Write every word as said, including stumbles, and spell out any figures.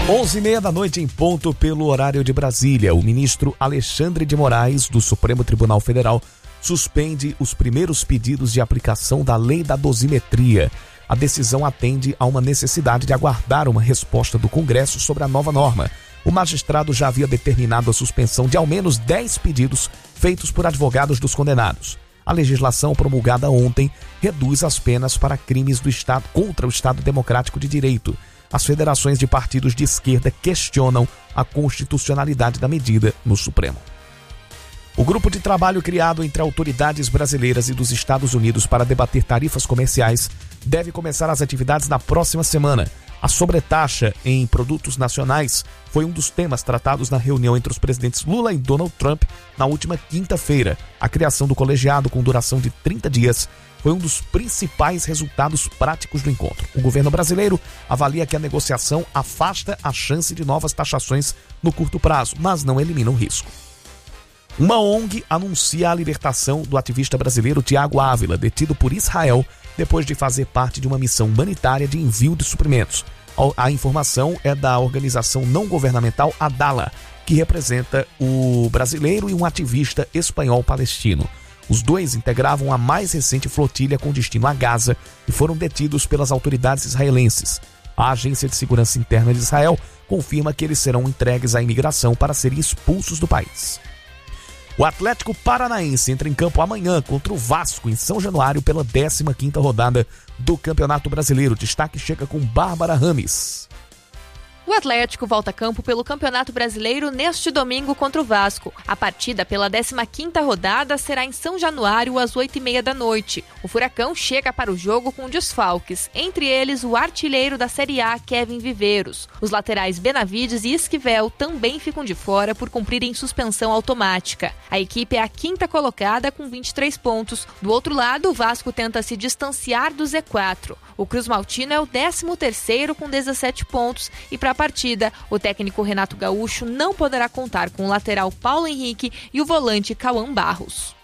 onze e meia da noite em ponto pelo horário de Brasília. O ministro Alexandre de Moraes, do Supremo Tribunal Federal, suspende os primeiros pedidos de aplicação da lei da dosimetria. A decisão atende a uma necessidade de aguardar uma resposta do Congresso sobre a nova norma. O magistrado já havia determinado a suspensão de ao menos dez pedidos feitos por advogados dos condenados. A legislação promulgada ontem reduz as penas para crimes do Estado contra o Estado Democrático de Direito. As federações de partidos de esquerda questionam a constitucionalidade da medida no Supremo. O grupo de trabalho criado entre autoridades brasileiras e dos Estados Unidos para debater tarifas comerciais deve começar as atividades na próxima semana. A sobretaxa em produtos nacionais foi um dos temas tratados na reunião entre os presidentes Lula e Donald Trump na última quinta-feira. A criação do colegiado com duração de trinta dias foi um dos principais resultados práticos do encontro. O governo brasileiro avalia que a negociação afasta a chance de novas taxações no curto prazo, mas não elimina o risco. Uma O N G anuncia a libertação do ativista brasileiro Tiago Ávila, detido por Israel depois de fazer parte de uma missão humanitária de envio de suprimentos. A informação é da organização não governamental Adala, que representa o brasileiro e um ativista espanhol-palestino. Os dois integravam a mais recente flotilha com destino a Gaza e foram detidos pelas autoridades israelenses. A Agência de Segurança Interna de Israel confirma que eles serão entregues à imigração para serem expulsos do país. O Atlético Paranaense entra em campo amanhã contra o Vasco em São Januário pela décima quinta rodada do Campeonato Brasileiro. Destaque chega com Bárbara Rames. O Atlético volta a campo pelo Campeonato Brasileiro neste domingo contra o Vasco. A partida pela décima quinta rodada será em São Januário às oito e meia da noite. O Furacão chega para o jogo com desfalques, entre eles o artilheiro da Série A, Kevin Viveiros. Os laterais Benavides e Esquivel também ficam de fora por cumprirem suspensão automática. A equipe é a quinta colocada com vinte e três pontos. Do outro lado, o Vasco tenta se distanciar do Z quatro. O Cruz Maltino é o décimo terceiro com dezessete pontos e para a partida, o técnico Renato Gaúcho não poderá contar com o lateral Paulo Henrique e o volante Cauã Barros.